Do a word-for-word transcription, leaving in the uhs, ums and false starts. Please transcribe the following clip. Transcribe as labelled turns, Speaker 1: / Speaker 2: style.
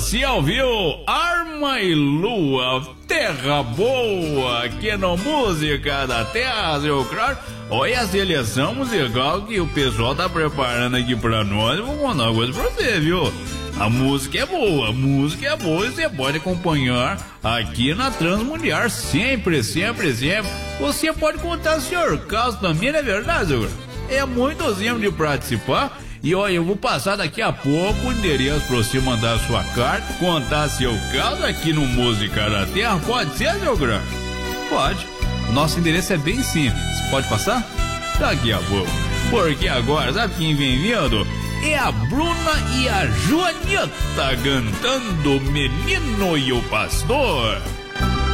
Speaker 1: Você ouviu Arma e Lua, Terra Boa, aqui no Música da Terra, seu claro. Olha a seleção musical que o pessoal tá preparando aqui pra nós. Eu vou contar uma coisa pra você, viu? A música é boa, a música é boa e você pode acompanhar aqui na Transmundial sempre, sempre, sempre. Você pode contar seu caso também, não é verdade, senhor? É muito simples de participar. E olha, eu vou passar daqui a pouco o endereço pra você mandar a sua carta, contar seu caso aqui no Música da Terra. Pode ser, seu grande? Pode. Nosso endereço é bem simples. Pode passar? Daqui a pouco. Porque agora, sabe quem vem vindo? É a Bruna e a Joanita cantando Menino e o Pastor.